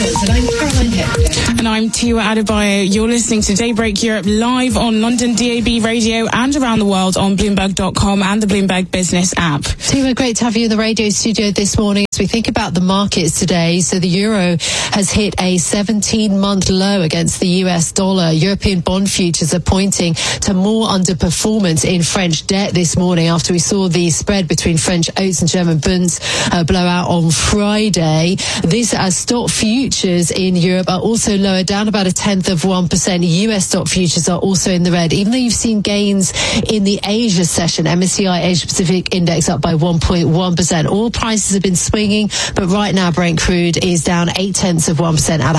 News, and I'm Caroline Hepburn. And I'm Tiwa Adebayo. You're listening to Daybreak Europe live on London DAB radio and around the world on Bloomberg.com and the Bloomberg Business app. Tiwa, great to have you in the radio studio this morning. As we think about the markets today, so the euro has hit a 17-month low against the US dollar. European bond futures are pointing to more underperformance in French debt this morning after we saw the spread between French oats and German bunds blow out on Friday. This as stock futures in Europe are also lower, down about 0.1%. US stock futures are also in the red, even though you've seen gains in the Asia session. MSCI Asia Pacific Index up by 1.1%. Oil prices have been swinging, but right now Brent crude is down 0.8% at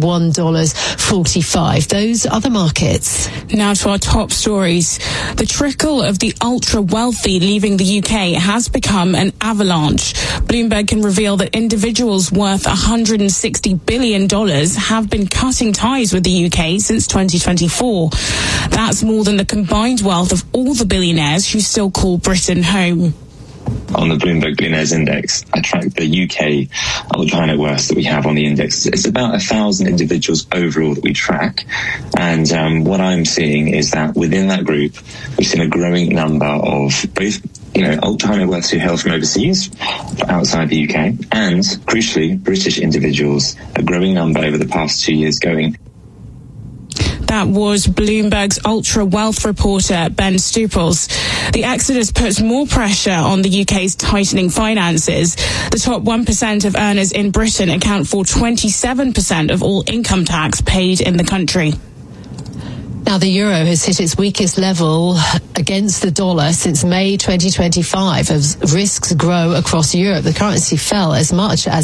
$101.45. Those are the markets. Now to our top stories. The trickle of the ultra-wealthy leaving the UK has become an avalanche. Bloomberg can reveal that individuals worth $160 billion have been cutting ties with the UK since 2024. That's more than the combined wealth of all the billionaires who still call Britain home. On the Bloomberg Billionaires Index, I track the UK ultra net worth that we have on the index. It's about 1,000 individuals overall that we track. And what I'm seeing is that within that group, we've seen a growing number of both, ultra net worths who hail from overseas, outside the UK, and crucially, British individuals, a growing number over the past 2 years going. That was Bloomberg's ultra-wealth reporter, Ben Stuples. The exodus puts more pressure on the UK's tightening finances. The top 1% of earners in Britain account for 27% of all income tax paid in the country. Now, the euro has hit its weakest level against the dollar since May 2025 as risks grow across Europe. The currency fell as much as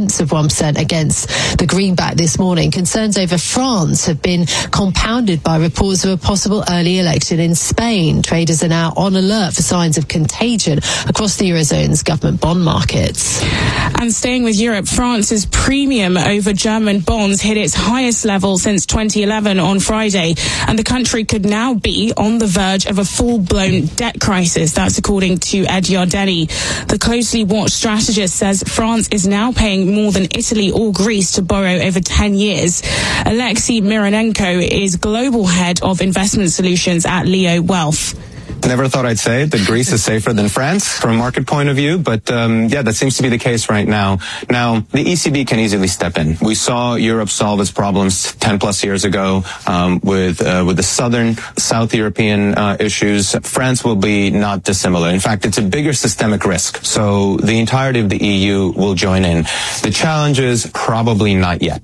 0.8% against the greenback this morning. Concerns over France have been compounded by reports of a possible early election in Spain. Traders are now on alert for signs of contagion across the Eurozone's government bond markets. And staying with Europe, France's premium over German bonds hit its highest level since 2011 on Friday. And the country could now be on the verge of a full-blown debt crisis. That's according to Ed Yardeni. The closely watched strategist says France is now paying more than Italy or Greece to borrow over 10 years. Alexei Mironenko is global head of investment solutions at Leo Wealth. Never thought I'd say it, that Greece is safer than France from a market point of view, but that seems to be the case right now. Now, the ECB can easily step in. We saw Europe solve its problems 10 plus years ago with the South European issues. France will be not dissimilar. In fact, it's a bigger systemic risk, so the entirety of the EU will join in. The challenge is probably not yet.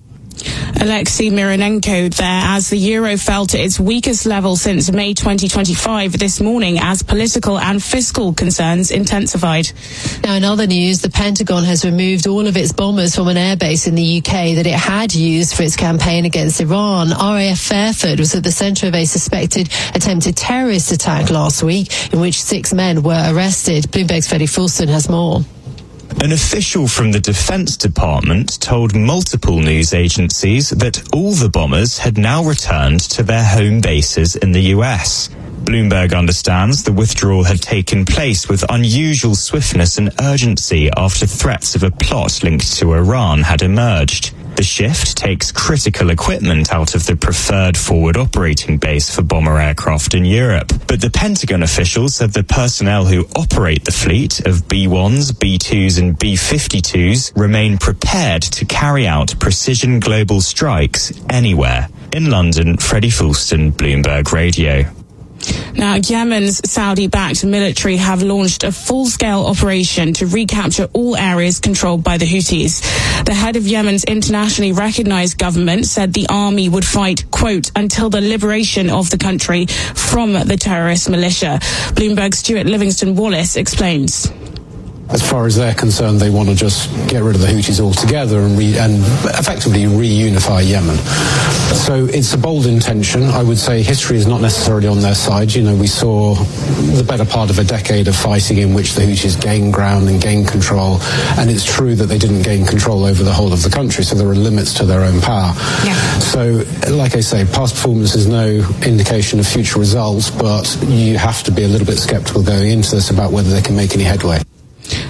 Alexei Mironenko there as the euro fell to its weakest level since May 2025 this morning as political and fiscal concerns intensified. Now, in other news, the Pentagon has removed all of its bombers from an airbase in the UK that it had used for its campaign against Iran. RAF Fairford was at the centre of a suspected attempted terrorist attack last week in which 6 men were arrested. Bloomberg's Freddie Fulston has more. An official from the Defense Department told multiple news agencies that all the bombers had now returned to their home bases in the US. Bloomberg understands the withdrawal had taken place with unusual swiftness and urgency after threats of a plot linked to Iran had emerged. The shift takes critical equipment out of the preferred forward operating base for bomber aircraft in Europe. But the Pentagon officials said the personnel who operate the fleet of B-1s, B-2s and B-52s remain prepared to carry out precision global strikes anywhere. In London, Freddie Fulston, Bloomberg Radio. Now, Yemen's Saudi-backed military have launched a full-scale operation to recapture all areas controlled by the Houthis. The head of Yemen's internationally recognized government said the army would fight, quote, until the liberation of the country from the terrorist militia. Bloomberg's Stuart Livingston-Wallace explains. As far as they're concerned, they want to just get rid of the Houthis altogether and effectively reunify Yemen. So it's a bold intention. I would say history is not necessarily on their side. We saw the better part of a decade of fighting in which the Houthis gained ground and gained control. And it's true that they didn't gain control over the whole of the country, so there are limits to their own power. Yeah. So, like I say, past performance is no indication of future results, but you have to be a little bit sceptical going into this about whether they can make any headway.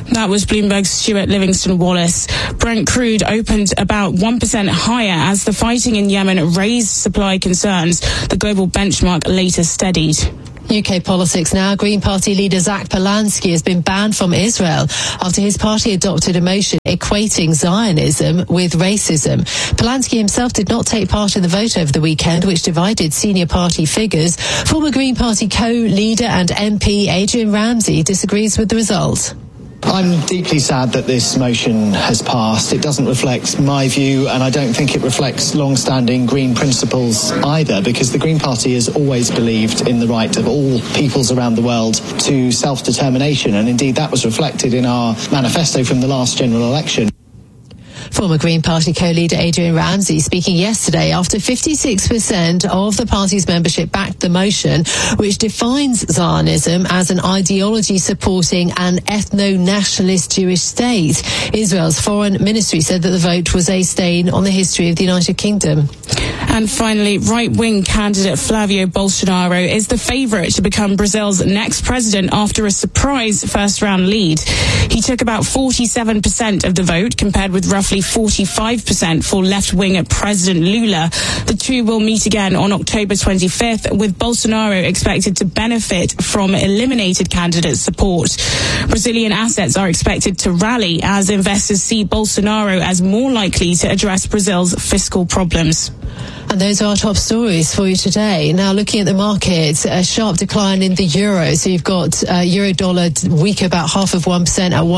That was Bloomberg's Stuart Livingston-Wallace. Brent crude opened about 1% higher as the fighting in Yemen raised supply concerns. The global benchmark later steadied. UK politics now. Green Party leader Zach Polanski has been banned from Israel after his party adopted a motion equating Zionism with racism. Polanski himself did not take part in the vote over the weekend, which divided senior party figures. Former Green Party co-leader and MP Adrian Ramsey disagrees with the result. I'm deeply sad that this motion has passed. It doesn't reflect my view, and I don't think it reflects long-standing Green principles either, because the Green Party has always believed in the right of all peoples around the world to self-determination, and indeed that was reflected in our manifesto from the last general election. Former Green Party co-leader Adrian Ramsey speaking yesterday after 56% of the party's membership backed the motion, which defines Zionism as an ideology supporting an ethno-nationalist Jewish state. Israel's foreign ministry said that the vote was a stain on the history of the United Kingdom. And finally, right-wing candidate Flavio Bolsonaro is the favourite to become Brazil's next president after a surprise first-round lead. He took about 47% of the vote, compared with roughly 45% for left-wing President Lula. The two will meet again on October 25th, with Bolsonaro expected to benefit from eliminated candidate support. Brazilian assets are expected to rally as investors see Bolsonaro as more likely to address Brazil's fiscal problems. And those are our top stories for you today. Now, looking at the markets, a sharp decline in the euro. So you've got euro dollar weak about 0.5% at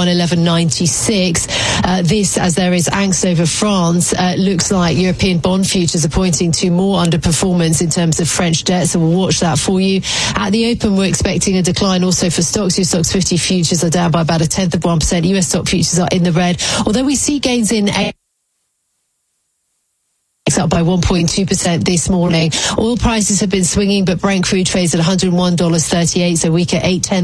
111.96. This, as there is angst over France, looks like European bond futures are pointing to more underperformance in terms of French debt. So we'll watch that for you. At the open, we're expecting a decline also for stocks. Your stocks 50 futures are down by about 0.1%. US stock futures are in the red. Although we see gains in up by 1.2% this morning. Oil prices have been swinging, but Brent crude trades at $101.38, so weaker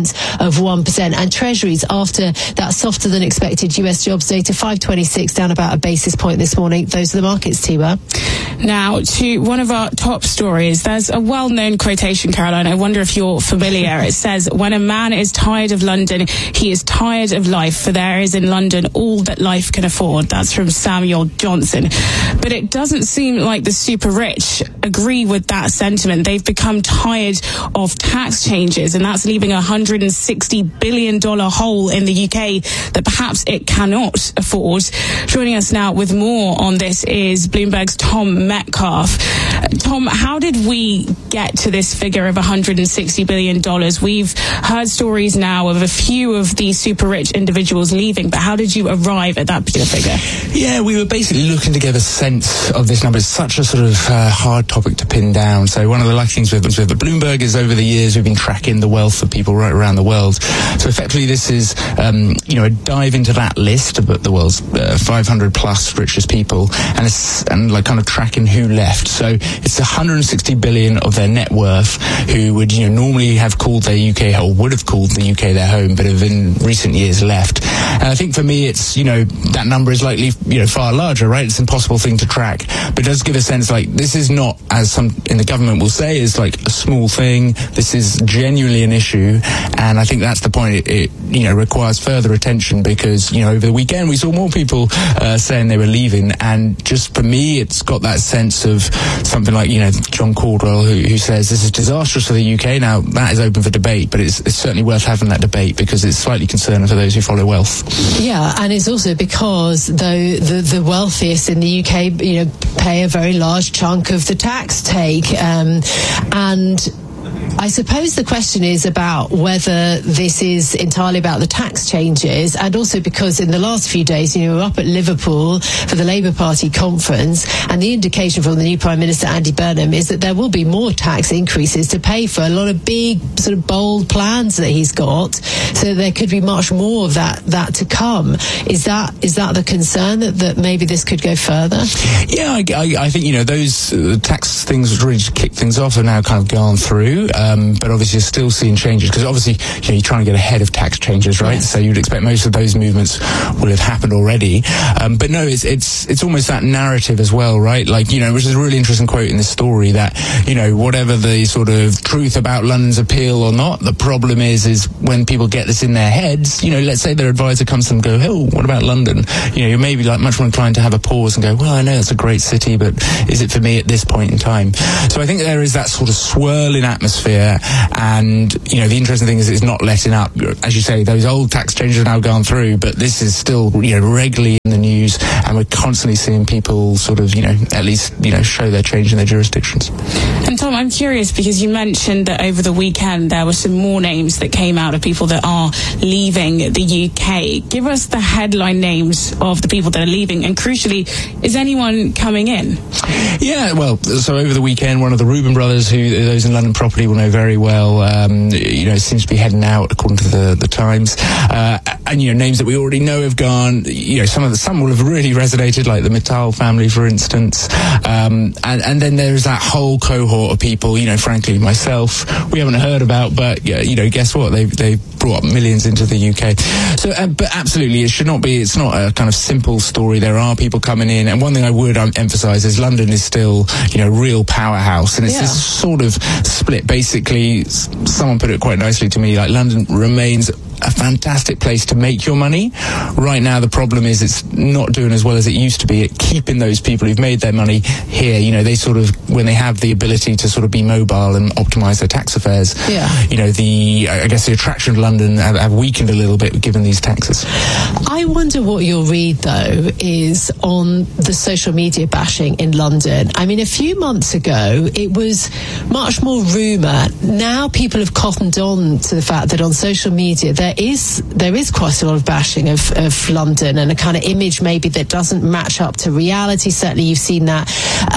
0.8%. And treasuries, after that softer than expected US jobs data, 526 down about a basis point this morning. Those are the markets, Tiwa. Now to one of our top stories. There's a well-known quotation, Caroline. I wonder if you're familiar. It says, "When a man is tired of London, he is tired of life, for there is in London all that life can afford." That's from Samuel Johnson. But it doesn't seem like the super rich agree with that sentiment. They've become tired of tax changes, and that's leaving a $160 billion hole in the UK that perhaps it cannot afford. Joining us now with more on this is Bloomberg's Tom Metcalf. Tom, how did we get to this figure of $160 billion? We've heard stories now of a few of these super rich individuals leaving, but how did you arrive at that particular figure? Yeah, we were basically looking to get a sense of this number. It's such a sort of hard topic to pin down. So one of the lucky things with Bloomberg is over the years we've been tracking the wealth of people right around the world. So effectively this is, a dive into that list of the world's 500 plus richest people, and kind of tracking who left. So it's 160 billion of their net worth who would normally have called their UK, or would have called the UK their home, but have in recent years left. And I think for me it's that number is likely far larger, right? It's an impossible thing to track, but it does give a sense like this is not, as some in the government will say, is like a small thing. This is genuinely an issue, and I think that's the point. It requires further attention, because over the weekend we saw more people saying they were leaving, and just for me it's got that sense of something like John Caldwell who says this is disastrous for the UK. Now that is open for debate, but it's certainly worth having that debate because it's slightly concerning for those who follow wealth. Yeah, and it's also because though the wealthiest in the UK pay a very large chunk of the tax take, and I suppose the question is about whether this is entirely about the tax changes, and also because in the last few days, we were up at Liverpool for the Labour Party conference, and the indication from the new Prime Minister, Andy Burnham, is that there will be more tax increases to pay for a lot of big, sort of bold plans that he's got. So there could be much more of that to come. Is that the concern that maybe this could go further? Yeah, I think those tax things which really just kicked things off are now kind of gone through. but obviously you're still seeing changes because obviously you're trying to get ahead of tax changes, right? Yes. So you'd expect most of those movements will have happened already. But no, it's almost that narrative as well, right? Like, which is a really interesting quote in this story that, whatever the sort of truth about London's appeal or not, the problem is when people get this in their heads, let's say their advisor comes to them and go, oh, what about London? You're maybe like much more inclined to have a pause and go, well, I know it's a great city, but is it for me at this point in time? So I think there is that sort of swirling atmosphere, and the interesting thing is it's not letting up. As you say, those old tax changes have now gone through, but this is still regularly in the news, and we're constantly seeing people sort of at least show their change in their jurisdictions. And Tom, I'm curious because you mentioned that over the weekend there were some more names that came out of people that are leaving the UK. Give us the headline names of the people that are leaving, and crucially, is anyone coming in? Yeah, well, so over the weekend, one of the Reuben brothers, who those in London property will know very well, seems to be heading out, according to the Times. And names that we already know have gone. Some will have really resonated, like the Mittal family, for instance. And then there's that whole cohort of people, frankly, myself, we haven't heard about, but guess what? They brought up millions into the UK. So, but absolutely, it's not a kind of simple story. There are people coming in, and one thing I would emphasise is London is still, a real powerhouse, and it's this sort of split. Basically, someone put it quite nicely to me, like London remains a fantastic place to make your money. Right now, the problem is it's not doing as well as it used to be at keeping those people who've made their money here. They sort of, when they have the ability to sort of be mobile and optimise their tax affairs, I guess the attraction of London have weakened a little bit given these taxes. I wonder what your read, though, is on the social media bashing in London. I mean, a few months ago, it was much more rumour. Now people have cottoned on to the fact that on social media, there is quite a lot of bashing of London, and a kind of image maybe that doesn't match up to reality. Certainly you've seen that,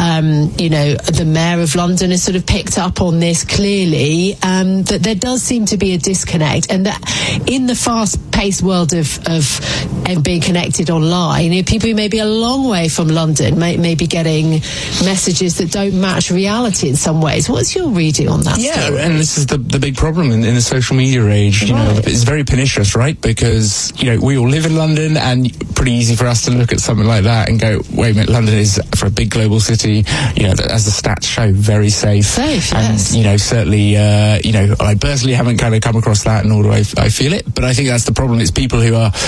the mayor of London has sort of picked up on this clearly, that there does seem to be a disconnect, and that in the fast-paced world of being connected online, people who may be a long way from London may be getting messages that don't match reality in some ways. What's your reading on that? Yeah, story? And this is the big problem in the social media age. It's very pernicious, right? Because, we all live in London, and pretty easy for us to look at something like that and go, wait a minute, London is, for a big global city, as the stats show, very safe. Safe, and, yes. Certainly, I personally haven't kind of come across that, nor do I feel it. But I think that's the problem. It's people who are,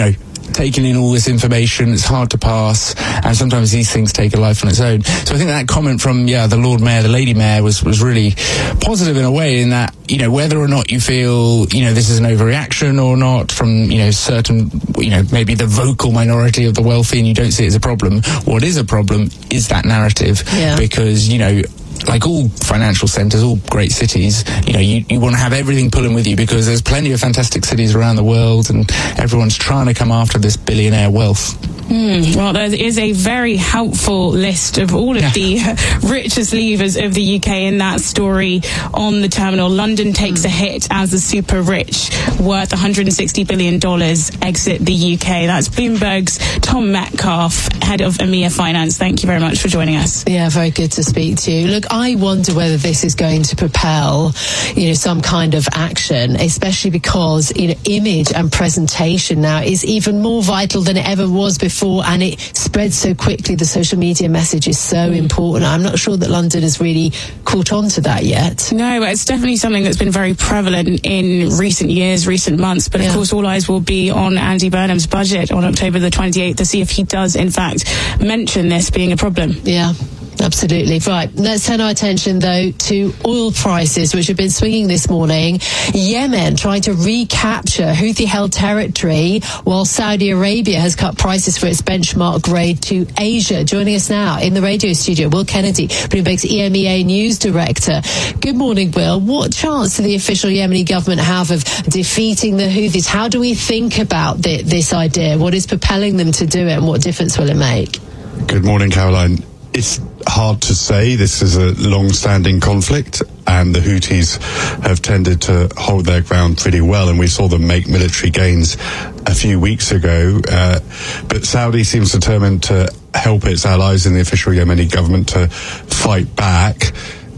taking in all this information. It's hard to pass, and sometimes these things take a life on its own. So I think that comment from the Lord Mayor, the Lady Mayor, was really positive in a way, in that whether or not you feel this is an overreaction or not from certain maybe the vocal minority of the wealthy, and you don't see it as a problem. What is a problem is that narrative, because like all financial centres, all great cities, you want to have everything pulling with you, because there's plenty of fantastic cities around the world, and everyone's trying to come after this billionaire wealth. Well, there is a very helpful list of all of the richest leavers of the UK in that story on the terminal. London takes a hit as the super rich, worth $160 billion, exit the UK. That's Bloomberg's Tom Metcalf, head of EMEA Finance. Thank you very much for joining us. Yeah, very good to speak to you. Look, I wonder whether this is going to propel, some kind of action, especially because, image and presentation now is even more vital than it ever was before, and it spreads so quickly. The social media message is so important. I'm not sure that London has really caught on to that yet. No, it's definitely something that's been very prevalent in recent years, recent months. But of course, all eyes will be on Andy Burnham's budget on October the 28th to see if he does, in fact, mention this being a problem. Yeah. Absolutely. Right. Let's turn our attention, though, to oil prices, which have been swinging this morning. Yemen trying to recapture Houthi-held territory, while Saudi Arabia has cut prices for its benchmark grade to Asia. Joining us now in the radio studio, Will Kennedy, Bloomberg's EMEA News Director. Good morning, Will. What chance do the official Yemeni government have of defeating the Houthis? How do we think about this idea? What is propelling them to do it, and what difference will it make? Good morning, Caroline. It's hard to say. This is a long-standing conflict, and the Houthis have tended to hold their ground pretty well, and we saw them make military gains a few weeks ago. But Saudi seems determined to help its allies in the official Yemeni government to fight back.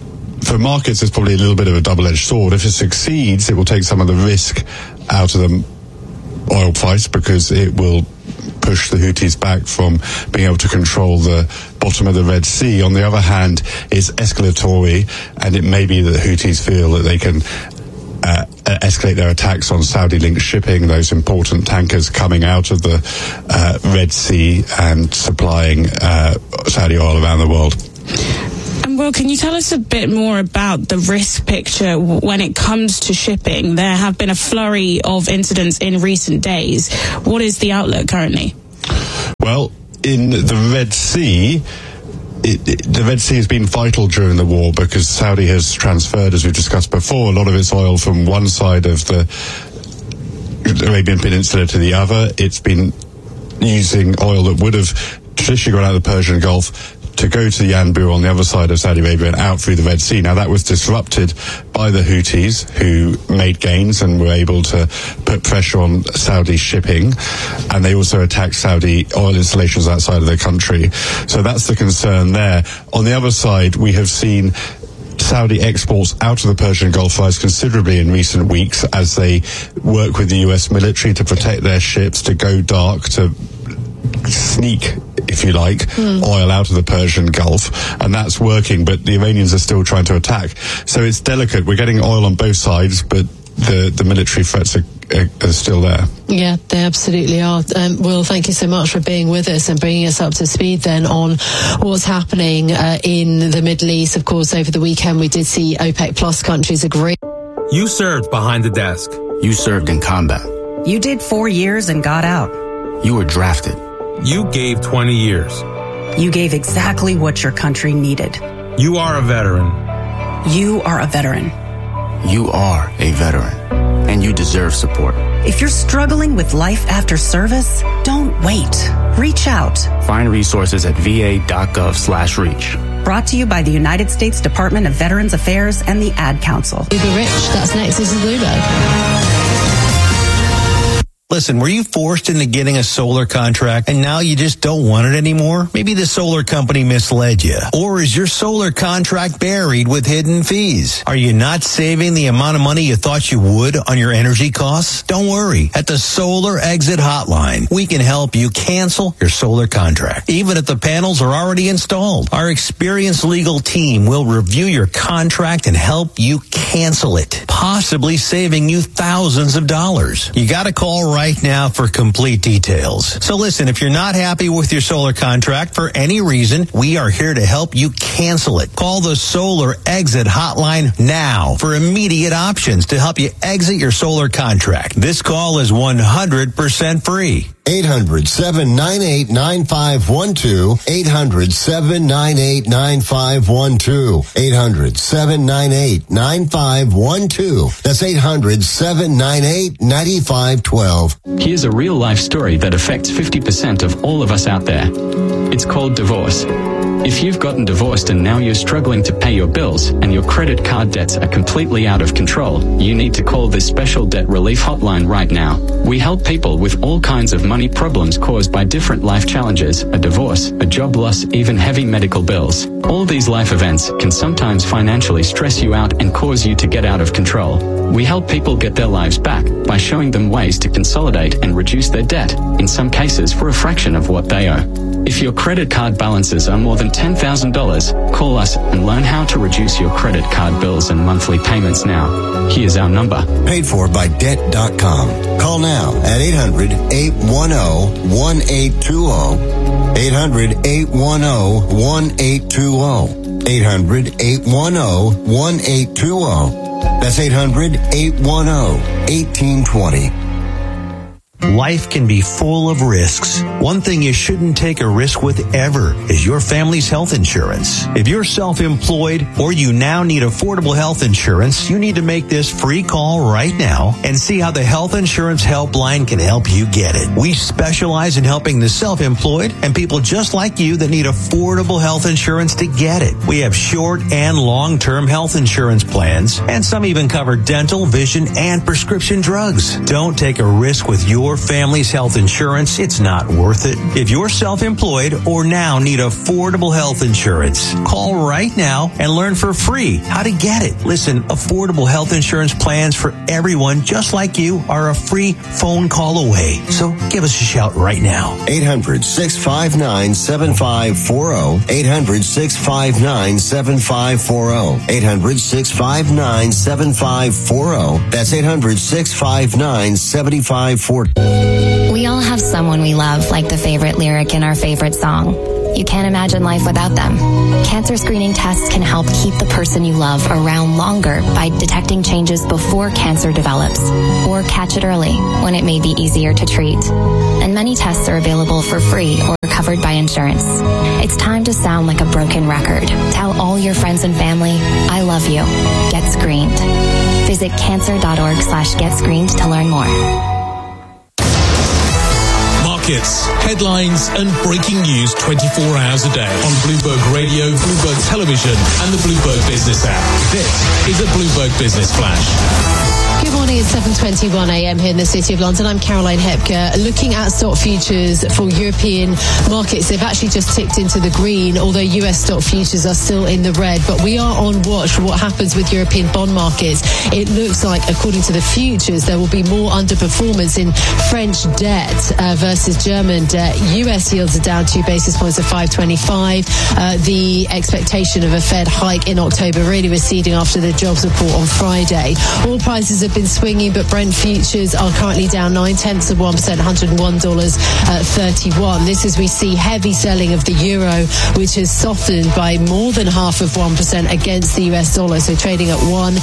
for markets, it's probably a little bit of a double-edged sword. If it succeeds, it will take some of the risk out of the oil price because it will push the Houthis back from being able to control the bottom of the Red Sea. On the other hand, it's escalatory, and it may be that the Houthis feel that they can escalate their attacks on Saudi-linked shipping, those important tankers coming out of the Red Sea and supplying Saudi oil around the world. And Will, can you tell us a bit more about the risk picture when it comes to shipping? There have been a flurry of incidents in recent days. What is the outlook currently? Well, in the Red Sea, the Red Sea has been vital during the war because Saudi has transferred, as we've discussed before, a lot of its oil from one side of the Arabian Peninsula to the other. It's been using oil that would have traditionally gone out of the Persian Gulf to go to the Yanbu on the other side of Saudi Arabia and out through the Red Sea. Now, that was disrupted by the Houthis, who made gains and were able to put pressure on Saudi shipping, and they also attacked Saudi oil installations outside of their country. So that's the concern there. On the other side, we have seen Saudi exports out of the Persian Gulf rise considerably in recent weeks as they work with the US military to protect their ships, to go dark, to sneak, if you like, oil out of the Persian Gulf, and that's working, but the Iranians are still trying to attack. So it's delicate. We're getting oil on both sides, but the military threats are still there. Yeah, they absolutely are. Will, thank you so much for being with us and bringing us up to speed then on what's happening in the Middle East. Of course, over the weekend we did see OPEC Plus countries agree. You served behind the desk. You served in combat. You did 4 years and got out. You were drafted. You gave 20 years. You gave exactly what your country needed. You are a veteran. You are a veteran. You are a veteran, and you deserve support. If you're struggling with life after service, don't wait. Reach out. Find resources at va.gov/reach. Brought to you by the United States Department of Veterans Affairs and the Ad Council. Uber Rich, that's next. This is Lulo. Listen, were you forced into getting a solar contract and now you just don't want it anymore? Maybe the solar company misled you. Or is your solar contract buried with hidden fees? Are you not saving the amount of money you thought you would on your energy costs? Don't worry. At the Solar Exit Hotline, we can help you cancel your solar contract, even if the panels are already installed. Our experienced legal team will review your contract and help you cancel it, possibly saving you thousands of dollars. You got to call right now for complete details. So listen, if you're not happy with your solar contract for any reason, we are here to help you cancel it. Call the Solar Exit Hotline now for immediate options to help you exit your solar contract. This call is 100% free. 800-798-9512. 800-798-9512. 800-798-9512. That's 800-798-9512. Here's a real-life story that affects 50% of all of us out there. It's called divorce. If you've gotten divorced and now you're struggling to pay your bills and your credit card debts are completely out of control, you need to call this special debt relief hotline right now. We help people with all kinds of money problems caused by different life challenges, a divorce, a job loss, even heavy medical bills. All these life events can sometimes financially stress you out and cause you to get out of control. We help people get their lives back by showing them ways to consolidate and reduce their debt, in some cases for a fraction of what they owe. If your credit card balances are more than $10,000, call us and learn how to reduce your credit card bills and monthly payments now. Here's our number. Paid for by Debt.com. Call now at 800-810-1820. 800-810-1820. 800-810-1820. That's 800-810-1820. Life can be full of risks. One thing you shouldn't take a risk with ever is your family's health insurance. If you're self-employed or you now need affordable health insurance, you need to make this free call right now and see how the Health Insurance Helpline can help you get it. We specialize in helping the self-employed and people just like you that need affordable health insurance to get it. We have short and long-term health insurance plans, and some even cover dental, vision, and prescription drugs. Don't take a risk with your your family's health insurance, it's not worth it. If you're self-employed or now need affordable health insurance, call right now and learn for free how to get it. Listen, affordable health insurance plans for everyone just like you are a free phone call away. So give us a shout right now. 800-659-7540. 800-659-7540. 800-659-7540. That's 800-659-7540. We all have someone we love, like the favorite lyric in our favorite song. You can't imagine life without them. Cancer screening tests can help keep the person you love around longer by detecting changes before cancer develops, or catch it early when it may be easier to treat. And many tests are available for free or covered by insurance. It's time to sound like a broken record. Tell all your friends and family, I love you. Get screened. Visit cancer.org/getscreened to learn more. Markets, headlines, and breaking news 24 hours a day on Bloomberg Radio, Bloomberg Television, and the Bloomberg Business app. This is a Bloomberg Business Flash. Good morning, it's 7:21 a.m. here in the City of London. I'm Caroline Hepker. Looking at stock futures for European markets, they've actually just ticked into the green, although US stock futures are still in the red. But we are on watch for what happens with European bond markets. It looks like, according to the futures, there will be more underperformance in French debt versus German debt. US yields are down 2 basis points at 5.25. The expectation of a Fed hike in October really receding after the jobs report on Friday. Oil prices have been swinging, but Brent futures are currently down 0.9%, $101.31. This as we see heavy selling of the euro, which has softened by more than 0.5% against the US dollar, so trading at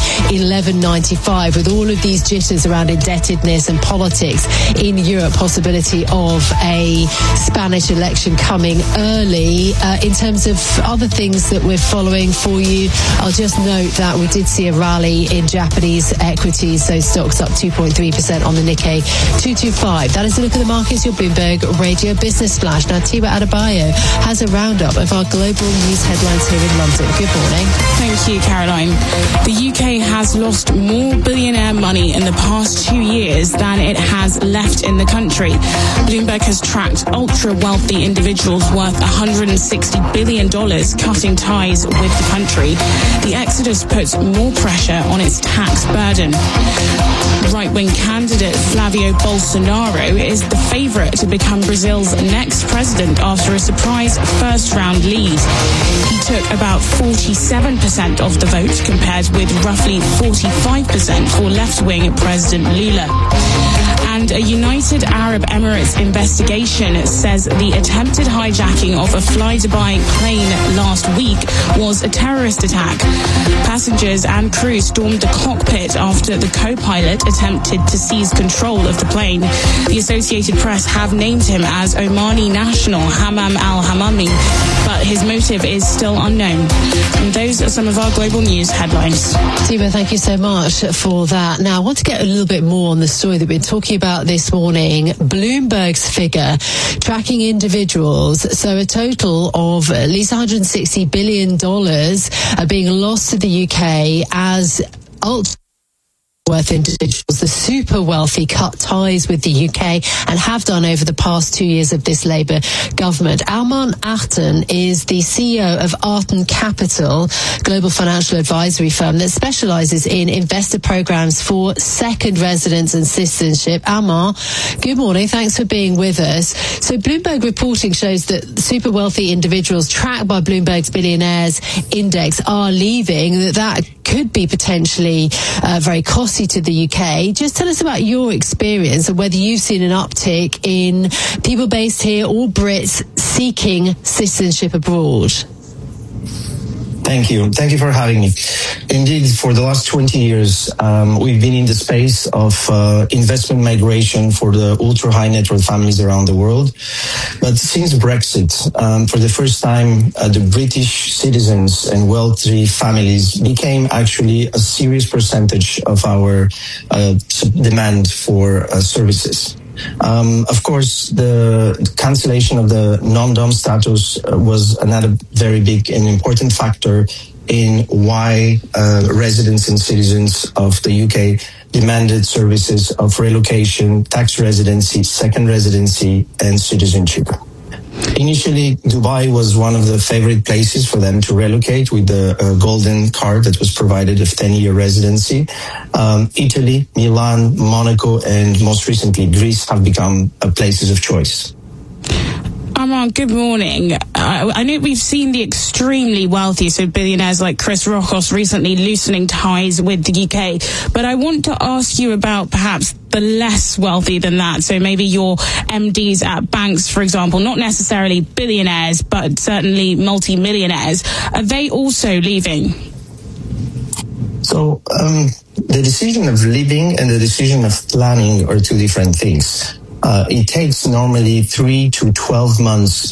1.1195. With all of these jitters around indebtedness and politics in Europe, possibility of a Spanish election coming early. In terms of other things that we're following for you, I'll just note that we did see a rally in Japanese equities, so stocks up 2.3% on the Nikkei 225. That is a look at the markets, your Bloomberg Radio Business Flash. Now, Tiwa Adebayo has a roundup of our global news headlines here in London. Good morning. Thank you, Caroline. The UK has lost more billionaire money in the past 2 years than it has left in the country. Bloomberg has tracked ultra-wealthy individuals worth $160 billion cutting ties with the country. The exodus puts more pressure on its tax burden. Right-wing candidate Flavio Bolsonaro is the favourite to become Brazil's next president after a surprise first-round lead. He took about 47% of the vote, compared with roughly 45% for left-wing President Lula. And a United Arab Emirates investigation says the attempted hijacking of a fly-Dubai plane last week was a terrorist attack. Passengers and crew stormed the cockpit after the co-pilot attempted to seize control of the plane. The Associated Press have named him as Omani national Hammam al-Hammami, but his motive is still unknown. And those are some of our global news headlines. Tima, thank you so much for that. Now, I want to get a little bit more on the story that we're talking about this morning. Bloomberg's figure tracking individuals. So a total of at least $160 billion are being lost to the UK as worth individuals, the super wealthy, cut ties with the UK and have done over the past 2 years of this Labour government. Alman Achten is the CEO of Arten Capital, global financial advisory firm that specialises in investor programmes for second residence and citizenship. Alman, good morning. Thanks for being with us. So Bloomberg reporting shows that super wealthy individuals tracked by Bloomberg's Billionaires Index are leaving. That could be potentially very costly to the UK. Just tell us about your experience and whether you've seen an uptick in people based here or Brits seeking citizenship abroad. Thank you. Thank you for having me. Indeed, for the last 20 years, we've been in the space of investment migration for the ultra-high net worth families around the world. But since Brexit, for the first time, the British citizens and wealthy families became actually a serious percentage of our demand for services. Of course, the cancellation of the non-dom status was another very big and important factor in why residents and citizens of the UK demanded services of relocation, tax residency, second residency, and citizenship. Initially, Dubai was one of the favorite places for them to relocate with the golden card that was provided of 10-year residency. Italy, Milan, Monaco, and most recently Greece have become places of choice. Armand, good morning. I know we've seen the extremely wealthy, so billionaires like Chris Rockos recently loosening ties with the UK, but I want to ask you about perhaps the less wealthy than that, so maybe your MDs at banks, for example, not necessarily billionaires, but certainly multi-millionaires. Are they also leaving? So the decision of leaving and the decision of planning are two different things. It takes normally 3 to 12 months